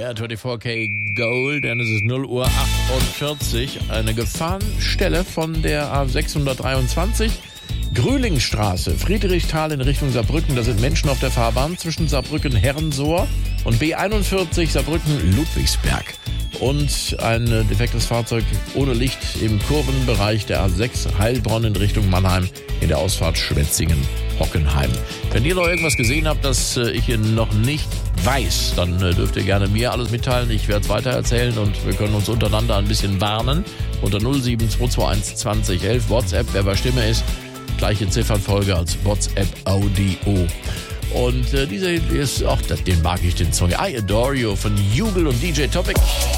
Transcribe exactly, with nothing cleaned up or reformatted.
Ja, vierundzwanzig K Gold, denn es ist null Uhr achtundvierzig. Eine Gefahrenstelle von der A sechshundertdreiundzwanzig. Grühlingstraße, Friedrichsthal in Richtung Saarbrücken. Da sind Menschen auf der Fahrbahn zwischen Saarbrücken-Herrensohr und B einundvierzig Saarbrücken-Ludwigsberg. Und ein defektes Fahrzeug ohne Licht im Kurvenbereich der A sechs Heilbronn in Richtung Mannheim in der Ausfahrt Schwetzingen-Hockenheim. Wenn ihr noch irgendwas gesehen habt, das ich hier noch nicht weiß, dann dürft ihr gerne mir alles mitteilen. Ich werde es weitererzählen und wir können uns untereinander ein bisschen warnen. Unter null sieben zwei zwei eins zwanzig elf WhatsApp, wer bei Stimme ist, gleiche Ziffernfolge als WhatsApp Audio. Und äh, dieser ist auch, den mag ich, den Song I Adore You von Jubel und D J Topic.